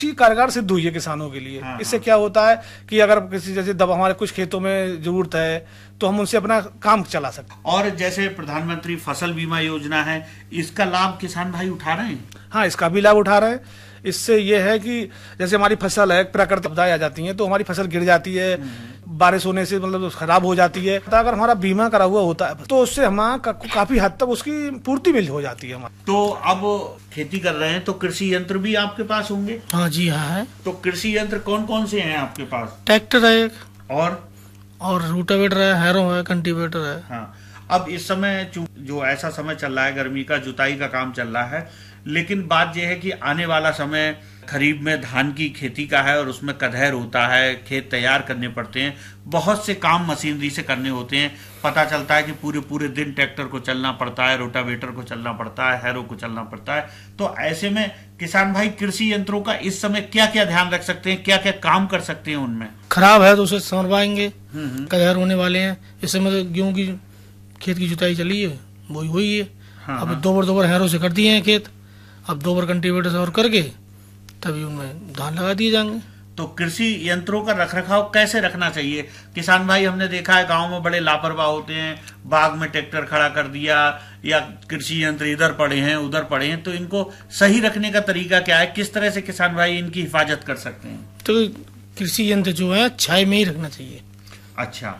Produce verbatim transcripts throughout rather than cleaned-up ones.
कारगर सिद्ध हुई है किसानों के लिए। हाँ, इससे हाँ। क्या होता है कि अगर किसी जैसे दवा हमारे कुछ खेतों में जरूरत है तो हम उनसे अपना काम चला सकते हैं। और जैसे प्रधानमंत्री फसल बीमा योजना है, इसका लाभ किसान भाई उठा रहे हैं? हाँ, इसका भी लाभ उठा रहे हैं। इससे ये है कि जैसे हमारी फसल है, प्राकृतिक आपदाएं आ जाती हैं तो हमारी फसल गिर जाती है, बारिश होने से मतलब खराब हो जाती है। तो अगर हमारा बीमा करा हुआ होता है तो उससे हमारा का, काफी हद तक उसकी पूर्ति मिल हो जाती है हमारी। तो अब खेती कर रहे हैं तो कृषि यंत्र भी आपके पास होंगे? हाँ जी, हाँ है। तो कृषि यंत्र कौन कौन से हैं आपके पास? ट्रैक्टर है एक, और और रूटावेटर है, हैरो है, कल्टीवेटर है। हाँ, अब इस समय जो ऐसा समय चल रहा है गर्मी का, जुताई का काम चल रहा है, लेकिन बात यह है कि आने वाला समय खरीफ में धान की खेती का है और उसमें कदहर होता है, खेत तैयार करने पड़ते हैं, बहुत से काम मशीनरी से करने होते हैं। पता चलता है कि पूरे पूरे दिन ट्रैक्टर को चलना पड़ता है, रोटावेटर को चलना पड़ता है, हैरो को चलना पड़ता है। तो ऐसे में किसान भाई कृषि यंत्रों का इस समय क्या क्या ध्यान रख सकते हैं, क्या क्या काम कर सकते हैं उनमें? खराब है तो उसे संवरवाएंगे, कदहर होने वाले हैं। इस समय गेहूं की खेत की जुताई चली है, वही हुई है। हाँ, अब दो बार दो बार हैरो से कर दिए हैं खेत, अब दो बार कल्टीवेटर से और करके तभी उनमें धान लगा दिए जाएंगे। तो कृषि यंत्रों का रखरखाव कैसे रखना चाहिए? किसान भाई हमने देखा है गांव में बड़े लापरवाह होते हैं, बाग में ट्रैक्टर खड़ा कर दिया या कृषि यंत्र इधर पड़े हैं उधर पड़े हैं, तो इनको सही रखने का तरीका क्या है? किस तरह से किसान भाई इनकी हिफाजत कर सकते हैं? तो कृषि यंत्र जो है छाया में ही रखना चाहिए। अच्छा,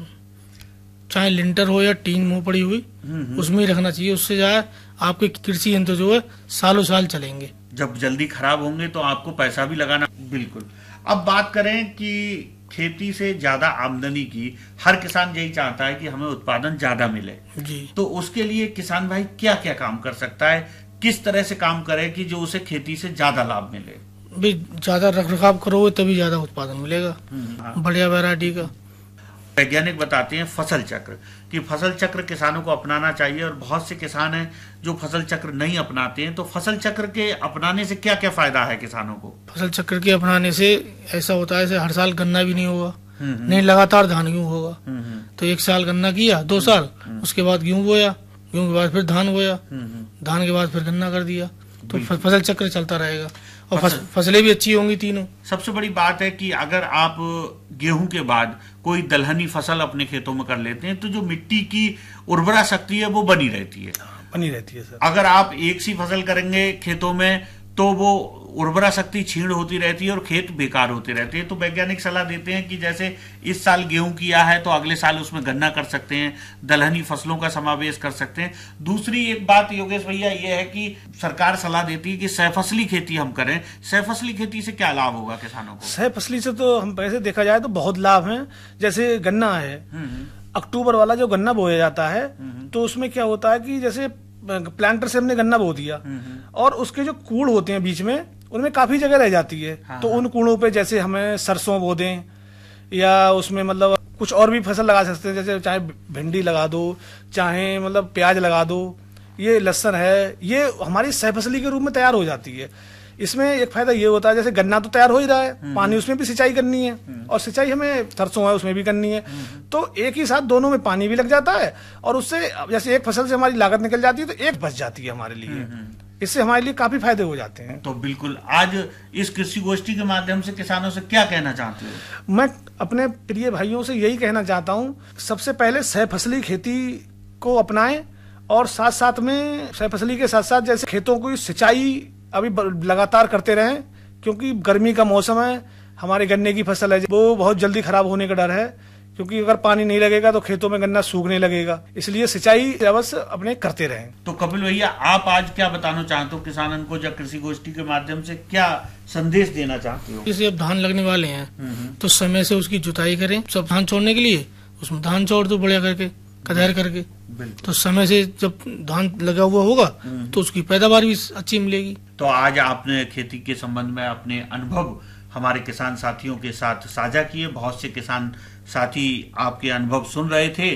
चाहे लिंटर हो या टीन मुंह पड़ी हुई, उसमें ही रखना चाहिए। उससे जाए आपके कृषि यंत्र जो है सालों साल चलेंगे। जब जल्दी खराब होंगे तो आपको पैसा भी लगाना। बिल्कुल। अब बात करें कि खेती से ज्यादा आमदनी की, हर किसान यही चाहता है कि हमें उत्पादन ज्यादा मिले जी। तो उसके लिए किसान भाई क्या क्या काम कर सकता है, किस तरह से काम करे कि जो उसे खेती से ज्यादा लाभ मिले? भी ज्यादा रख रखाव करोगे तभी ज्यादा उत्पादन मिलेगा, बढ़िया वैरायटी का। वैज्ञानिक बताते हैं फसल चक्र, कि फसल चक्र किसानों को अपनाना चाहिए, और बहुत से किसान हैं जो फसल चक्र नहीं अपनाते हैं। तो फसल चक्र के अपनाने से क्या क्या फायदा है किसानों को? फसल चक्र के अपनाने से ऐसा होता है, हर साल गन्ना भी नहीं होगा, नहीं लगातार धान गेहूँ होगा। तो एक साल गन्ना किया, दो साल, उसके बाद गेहूँ बोया, गेहूँ के बाद फिर धान बोया, धान के बाद फिर गन्ना कर दिया। तो फसल चक्र चलता रहेगा और फसल, फसलें भी अच्छी होंगी तीनों। सबसे बड़ी बात है कि अगर आप गेहूं के बाद कोई दलहनी फसल अपने खेतों में कर लेते हैं तो जो मिट्टी की उर्वरा शक्ति है वो बनी रहती है बनी रहती है सर। अगर आप एक सी फसल करेंगे खेतों में तो वो उर्वरा शक्ति क्षीण होती रहती है और खेत बेकार होते रहते हैं। तो वैज्ञानिक सलाह देते हैं कि जैसे इस साल गेहूं किया है तो अगले साल उसमें गन्ना कर सकते हैं, दलहनी फसलों का समावेश कर सकते हैं। दूसरी एक बात योगेश भैया ये है कि सरकार सलाह देती है कि सहफसली खेती हम करें। सहफसली खेती से क्या लाभ होगा किसानों को? सहफसली से तो हम पैसे देखा जाए तो बहुत लाभ है। जैसे गन्ना है, अक्टूबर वाला जो गन्ना बोया जाता है तो उसमें क्या होता है कि जैसे प्लांटर से हमने गन्ना बो दिया और उसके जो कूड़ होते हैं बीच में उनमें काफी जगह रह जाती है। हाँ, तो उन कूड़ों पे जैसे हमें सरसों बो दें या उसमें मतलब कुछ और भी फसल लगा सकते हैं, जैसे चाहे भिंडी लगा दो, चाहे मतलब प्याज लगा दो, ये लहसुन है, ये हमारी सहफसली के रूप में तैयार हो जाती है। इसमें एक फायदा ये होता है, जैसे गन्ना तो तैयार हो ही रहा है, पानी उसमें भी सिंचाई करनी है और सिंचाई हमें सरसों है उसमें भी करनी है, तो एक ही साथ दोनों में पानी भी लग जाता है और उससे जैसे एक फसल से हमारी लागत निकल जाती है तो एक बच जाती है हमारे लिए। इससे हमारे लिए काफी फायदे हो जाते हैं। तो बिल्कुल, आज इस कृषि गोष्ठी के माध्यम से किसानों से क्या कहना चाहते हो? मैं अपने प्रिय भाइयों से यही कहना चाहता हूँ, सबसे पहले सहफसली खेती को अपनाएं और साथ साथ में सहफसली के साथ साथ जैसे खेतों की सिंचाई अभी लगातार करते रहें, क्योंकि गर्मी का मौसम है, हमारे गन्ने की फसल है वो बहुत जल्दी खराब होने का डर है, क्योंकि अगर पानी नहीं लगेगा तो खेतों में गन्ना सूखने लगेगा। इसलिए सिंचाई अवश्य अपने करते रहें। तो कपिल भैया, आप आज क्या बताना चाहते हो किसानों को, जब कृषि गोष्ठी के माध्यम से क्या संदेश देना चाहते हो? जैसे अब धान लगने वाले हैं तो समय से उसकी जुताई करें, सब धान छोड़ने के लिए उसमें धान छोड़ दो बढ़िया करके, कदर करके, तो समय से जब धान लगा हुआ होगा तो उसकी पैदावार भी अच्छी मिलेगी। तो आज आपने खेती के संबंध में अपने अनुभव हमारे किसान साथियों के साथ साझा किए। बहुत से किसान साथी आपके अनुभव सुन रहे थे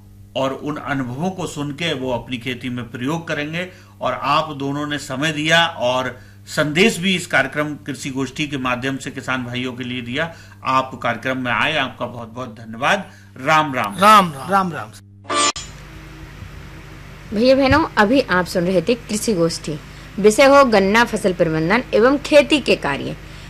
और उन अनुभवों को सुन के वो अपनी खेती में प्रयोग करेंगे, और आप दोनों ने समय दिया और संदेश भी इस कार्यक्रम कृषि गोष्ठी के माध्यम से किसान भाइयों के लिए दिया। आप कार्यक्रम में आए, आपका बहुत बहुत धन्यवाद। राम राम राम राम राम राम। भैया बहनों, अभी आप सुन रहे थे कृषि गोष्ठी, विषय हो गन्ना फसल प्रबंधन एवं खेती के कार्य।